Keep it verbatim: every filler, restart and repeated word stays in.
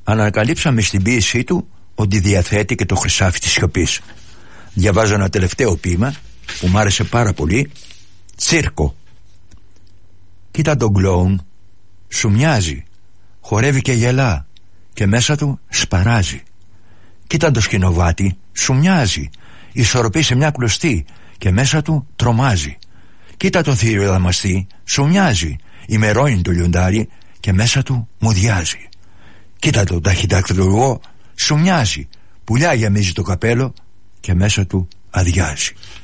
ανακαλύψαμε στην ποίησή του ότι διαθέτει και το χρυσάφι της σιωπής. Διαβάζω ένα τελευταίο ποίημα που μ' άρεσε πάρα πολύ. Τσίρκο. Κοίτα τον κλόουν, σου μοιάζει, χορεύει και γελά και μέσα του σπαράζει. Κοίτα το σκηνοβάτι, σου μοιάζει, ισορροπεί σε μια κλωστή και μέσα του τρομάζει. Κοίτα τον θύριο δαμαστή, σου μοιάζει, ημερώνει το λιοντάρι και μέσα του μουδιάζει. Κοίτα τον ταχυδακτηλουργό, σου μοιάζει, πουλιά γεμίζει το καπέλο και μέσα του αδειάζει.